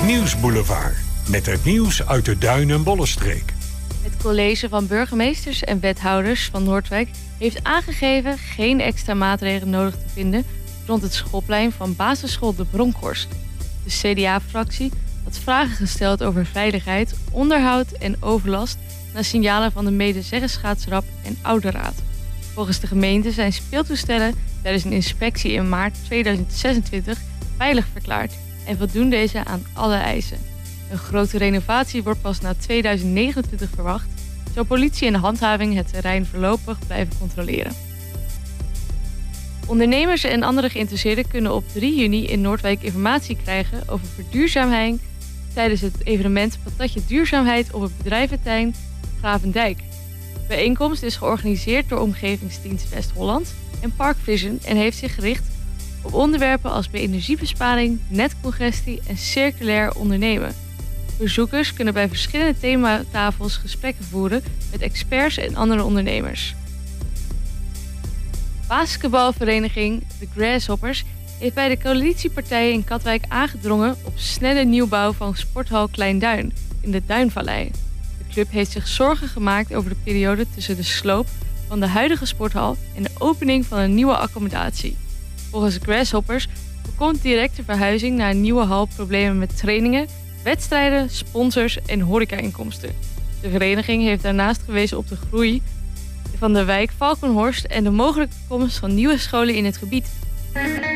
Nieuwsboulevard. Met het nieuws uit de Duin- en Bollenstreek. Het college van burgemeesters en wethouders van Noordwijk heeft aangegeven geen extra maatregelen nodig te vinden rond het schoolplein van basisschool De Bronkhorst. De CDA-fractie had vragen gesteld over veiligheid, onderhoud en overlast na signalen van de medezeggenschapsrap en ouderraad. Volgens de gemeente zijn speeltoestellen tijdens een inspectie in maart 2026 veilig verklaard en voldoen deze aan alle eisen. Een grote renovatie wordt pas na 2029 verwacht, zo politie en handhaving het terrein voorlopig blijven controleren. Ondernemers en andere geïnteresseerden kunnen op 3 juni in Noordwijk informatie krijgen over verduurzaming tijdens het evenement Patatje Duurzaamheid op het bedrijventerrein Gravendijk. De bijeenkomst is georganiseerd door Omgevingsdienst West-Holland en Park Vision en heeft zich gericht op onderwerpen als energiebesparing, netcongestie en circulair ondernemen. Bezoekers kunnen bij verschillende thematafels gesprekken voeren met experts en andere ondernemers. Basketbalvereniging de Grasshoppers heeft bij de coalitiepartijen in Katwijk aangedrongen op snelle nieuwbouw van sporthal Klein Duin in de Duinvallei. De club heeft zich zorgen gemaakt over de periode tussen de sloop van de huidige sporthal en de opening van een nieuwe accommodatie. Volgens de Grasshoppers voorkomt directe verhuizing naar een nieuwe hal problemen met trainingen, wedstrijden, sponsors en horeca-inkomsten. De vereniging heeft daarnaast gewezen op de groei van de wijk Valkenhorst en de mogelijke komst van nieuwe scholen in het gebied.